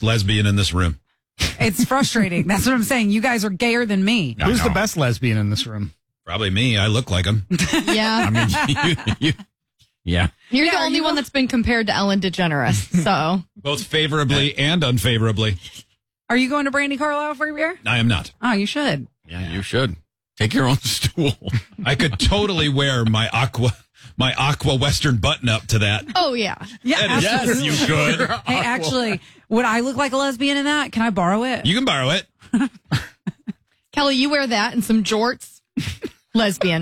lesbian in this room. It's frustrating. That's what I'm saying. You guys are gayer than me. Who's the best lesbian in this room? Probably me. I look like him. Yeah. I mean, yeah. You're the only one that's been compared to Ellen DeGeneres. So Both favorably and unfavorably. Are you going to Brandy Carlisle for your beer? I am not. Oh, you should. Yeah, you should. Take your own stool. I could totally wear my aqua Western button up to that. Oh, yeah. Yeah, Yes, you could. Hey, actually, would I look like a lesbian in that? Can I borrow it? You can borrow it. Kelly, you wear that and some jorts. Lesbian.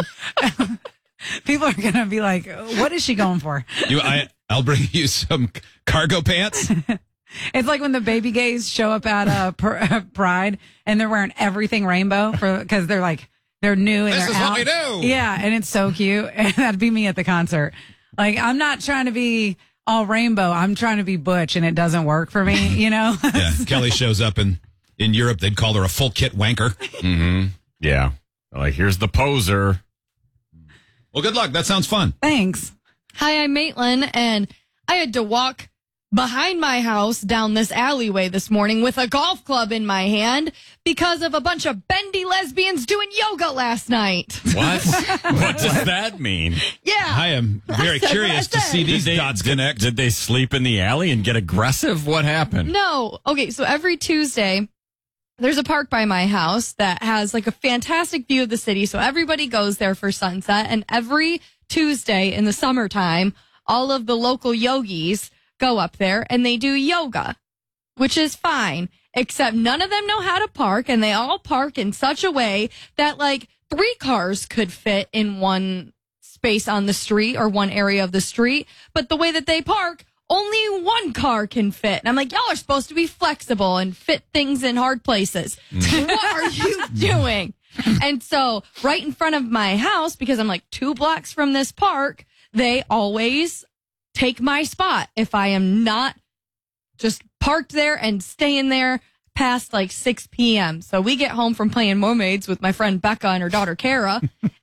People are going to be like, what is she going for? I'll bring you some cargo pants. It's like when the baby gays show up at Pride and they're wearing everything rainbow because they're like, they're new and This they're is out. what we do. Yeah, and it's so cute. And that'd be me at the concert. Like, I'm not trying to be all rainbow. I'm trying to be butch, and it doesn't work for me, you know? Yeah, Kelly shows up in Europe. They'd call her a full kit wanker. Mm-hmm. Yeah. Like, here's the poser. Well, good luck. That sounds fun. Thanks. Hi, I'm Maitland, and I had to walk behind my house down this alleyway this morning with a golf club in my hand because of a bunch of bendy lesbians doing yoga last night. What? What does that mean? Yeah. I am very That's what curious I to said. see these dots connect. Did they sleep in the alley and get aggressive? What happened? No. Okay, so every Tuesday, there's a park by my house that has like a fantastic view of the city. So everybody goes there for sunset. And every Tuesday in the summertime, all of the local yogis go up there and they do yoga, which is fine, except none of them know how to park. And they all park in such a way that like 3 cars could fit in one space on the street or one area of the street. But the way that they park, only 1 car can fit. And I'm like, y'all are supposed to be flexible and fit things in hard places. What are you doing? And so right in front of my house, because I'm like 2 blocks from this park, they always take my spot if I am not just parked there and staying there past like 6 p.m. So we get home from playing mermaids with my friend Becca and her daughter Kara,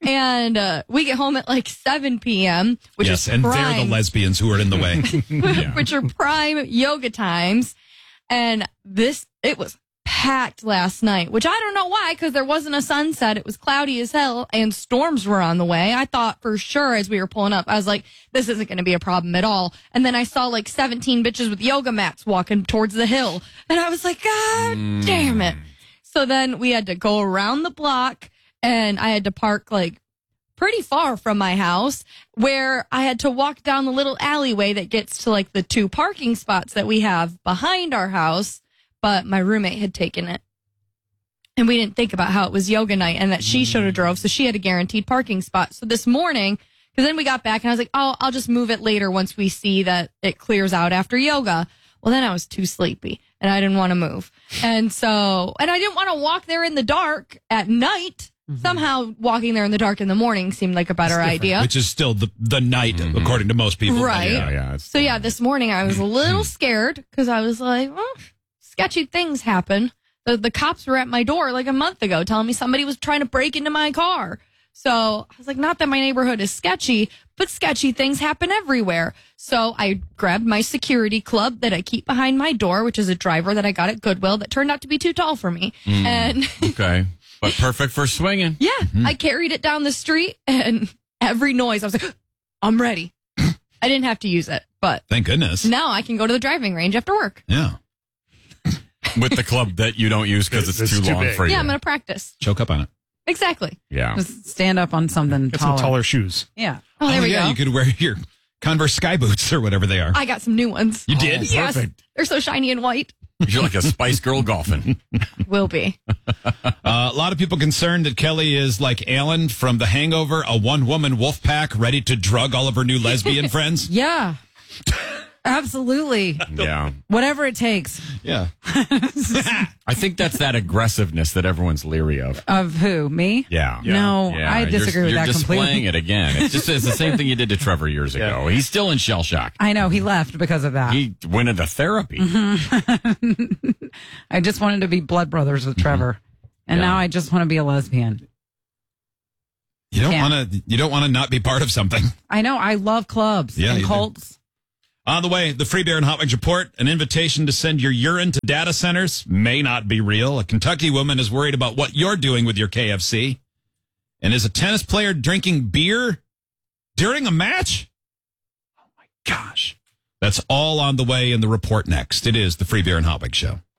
and we get home at like 7 p.m., which Yes, is and prime, they're the lesbians who are in the way. which are prime yoga times. And it was packed last night, which I don't know why, because there wasn't a sunset. It was cloudy as hell and storms were on the way. I thought for sure as we were pulling up, I was like, this isn't going to be a problem at all. And then I saw like 17 bitches with yoga mats walking towards the hill. And I was like, God damn it. So then we had to go around the block and I had to park like pretty far from my house, where I had to walk down the little alleyway that gets to like the 2 parking spots that we have behind our house. But my roommate had taken it. And we didn't think about how it was yoga night and that she should have drove. So she had a guaranteed parking spot. So this morning, because then we got back and I was like, oh, I'll just move it later once we see that it clears out after yoga. Well, then I was too sleepy and I didn't want to move. And I didn't want to walk there in the dark at night. Somehow walking there in the dark in the morning seemed like a better idea. Which is still the night, according to most people. Right. Yeah. So yeah, this morning I was a little scared because I was like, well, sketchy things happen. The cops were at my door like a month ago telling me somebody was trying to break into my car. So I was like, not that my neighborhood is sketchy, but sketchy things happen everywhere. So I grabbed my security club that I keep behind my door, which is a driver that I got at Goodwill that turned out to be too tall for me. And Okay. But perfect for swinging. yeah, I carried it down the street and every noise, I was like, I'm ready. I didn't have to use it, but Thank goodness. now I can go to the driving range after work. Yeah. With the club that you don't use because it's too long big. for you. Yeah, I'm going to practice. Choke up on it. Exactly. Yeah. Just stand up on something Get some taller. taller shoes. Yeah. Oh, there we yeah, go. you could wear your Converse sky boots or whatever they are. I got some new ones. You did? Yes. perfect. They're so shiny and white. You're like a Spice Girl golfing. Will be. A lot of people concerned that Kelly is like Alan from The Hangover, a one-woman wolf pack ready to drug all of her new lesbian friends. Yeah. Absolutely. Yeah. Whatever it takes. Yeah. I think that's that aggressiveness that everyone's leery of. Of who? Me? Yeah. No, Yeah. I disagree with you're that displaying completely. it again. It's the same thing you did to Trevor years ago. He's still in shell shock. I know. He left because of that. He went into therapy. I just wanted to be blood brothers with Trevor. And Yeah. now I just want to be a lesbian. You don't Can't. want to. You don't want to not be part of something. I know. I love clubs Yeah, and you do. cults. On the way, the Free Beer and Hot Wings report, an invitation to send your urine to data centers may not be real. A Kentucky woman is worried about what you're doing with your KFC. And is a tennis player drinking beer during a match? Oh, my gosh. That's all on the way in the report next. It is the Free Beer and Hot Wings Show.